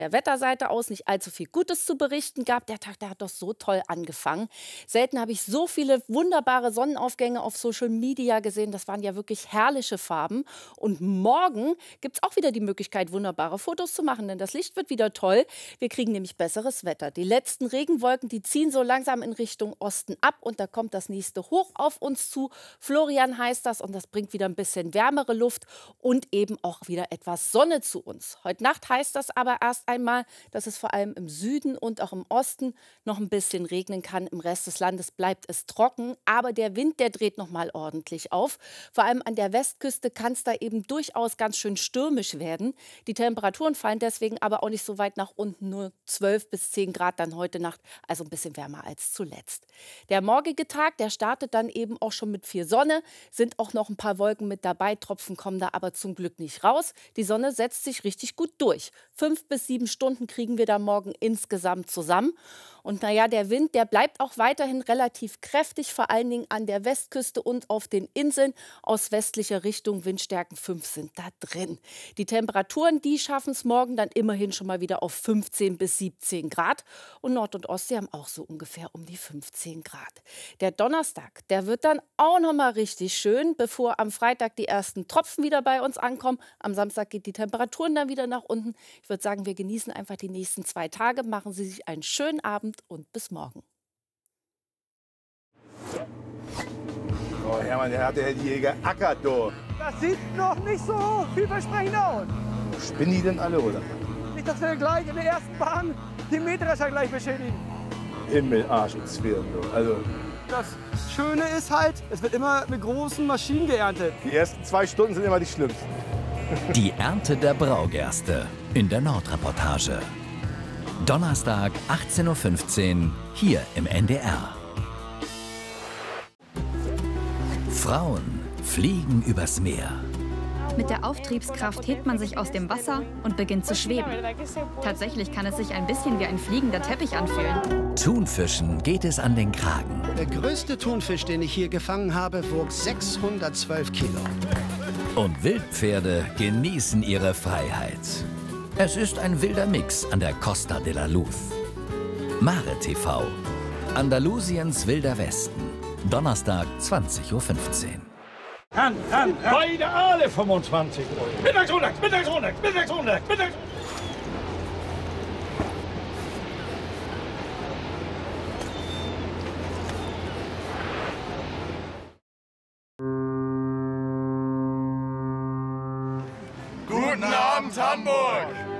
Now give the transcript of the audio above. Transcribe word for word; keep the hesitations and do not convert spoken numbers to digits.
der Wetterseite aus nicht allzu viel Gutes zu berichten gab. Der Tag, der hat doch so toll angefangen. Selten habe ich so viele wunderbare Sonnenaufgänge auf Social Media gesehen. Das waren ja wirklich herrliche Farben. Und morgen gibt es auch wieder die Möglichkeit, wunderbare Fotos zu machen, denn das Licht wird wieder toll. Wir kriegen nämlich besseres Wetter. Die letzten Regenwolken, die ziehen so langsam in Richtung Osten ab und da kommt das nächste Hoch auf uns zu. Florian heißt das und das bringt wieder ein bisschen wärmere Luft und eben auch wieder etwas Sonne zu uns. Heute Nacht heißt das aber erst einmal, dass es vor allem im Süden und auch im Osten noch ein bisschen regnen kann. Im Rest des Landes bleibt es trocken, aber der Wind, der dreht noch mal ordentlich auf. Vor allem an der Westküste kann es da eben durchaus ganz schön stürmisch werden. Die Temperaturen fallen deswegen aber auch nicht so weit nach unten, nur zwölf bis zehn Grad dann heute Nacht, also ein bisschen wärmer als zuletzt. Der morgige Tag, der startet dann eben auch schon mit viel Sonne, sind auch noch ein paar Wolken mit dabei, Tropfen kommen da aber zum Glück nicht raus. Die Sonne setzt sich richtig gut durch. Fünf bis sieben Stunden kriegen wir da morgen insgesamt zusammen. Und naja, der Wind, der bleibt auch weiterhin relativ kräftig, vor allen Dingen an der Westküste und auf den Inseln. Aus westlicher Richtung Windstärken fünf sind da drin. Die Temperaturen, die schaffen es morgen dann immerhin schon mal wieder auf fünfzehn bis siebzehn Grad. Und Nord- und Ostsee haben auch so ungefähr um die fünfzehn Grad. Der Donnerstag, der wird dann auch noch mal richtig schön, bevor am Freitag die ersten Tropfen wieder bei uns ankommen. Am Samstag geht die Temperaturen dann wieder nach unten. Ich würde sagen, wir genießen einfach die nächsten zwei Tage. Machen Sie sich einen schönen Abend und bis morgen. Oh Hermann, der hat ja die hier geackert, du. Das sieht noch nicht so vielversprechend aus. Spinnen die denn alle, oder? Nicht, dass wir gleich in der ersten Bahn den Mähdrescher gleich beschädigen. Himmel, Arsch und Zwirn, du. Also, Das Schöne ist halt, es wird immer mit großen Maschinen geerntet. die ersten zwei Stunden sind immer die schlimmsten. Die Ernte der Braugerste in der Nordreportage. Donnerstag, achtzehn Uhr fünfzehn, hier im N D R. Frauen fliegen übers Meer. Mit der Auftriebskraft hebt man sich aus dem Wasser und beginnt zu schweben. Tatsächlich kann es sich ein bisschen wie ein fliegender Teppich anfühlen. Thunfischen geht es an den Kragen. Der größte Thunfisch, den ich hier gefangen habe, wog sechshundertzwölf Kilo. Und Wildpferde genießen ihre Freiheit. Es ist ein wilder Mix an der Costa de la Luz. Mare T V. Andalusiens wilder Westen. Donnerstag, zwanzig Uhr fünfzehn. Ran, ran, ran. Beide alle fünfundzwanzig Euro. Mittagsrunde, Mittagsrunde, Mittagsrunde, Mittagsrunde. Guten Abend, Hamburg!